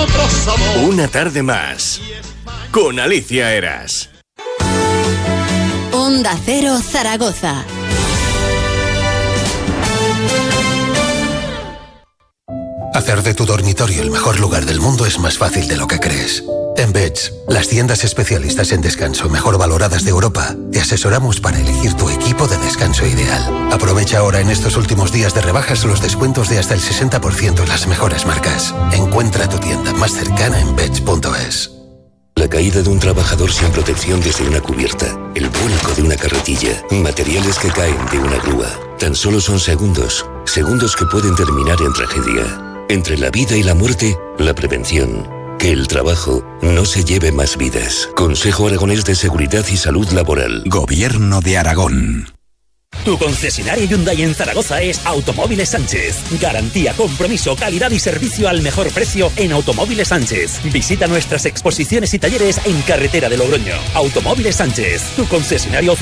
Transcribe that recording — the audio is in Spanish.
otro sabor. Una tarde más con Alicia Eras. Onda Cero Zaragoza. Hacer de tu dormitorio el mejor lugar del mundo es más fácil de lo que crees. En Beds, las tiendas especialistas en descanso mejor valoradas de Europa, te asesoramos para elegir tu equipo de descanso ideal. Aprovecha ahora en estos últimos días de rebajas los descuentos de hasta el 60% en las mejores marcas. Encuentra tu tienda más cercana en beds.es. La caída de un trabajador sin protección desde una cubierta, el vuelco de una carretilla, materiales que caen de una grúa. Tan solo son segundos, segundos que pueden terminar en tragedia. Entre la vida y la muerte, la prevención. Que el trabajo no se lleve más vidas. Consejo Aragonés de Seguridad y Salud Laboral. Gobierno de Aragón. Tu concesionario Hyundai en Zaragoza es Automóviles Sánchez. Garantía, compromiso, calidad y servicio al mejor precio en Automóviles Sánchez. Visita nuestras exposiciones y talleres en Carretera de Logroño. Automóviles Sánchez, tu concesionario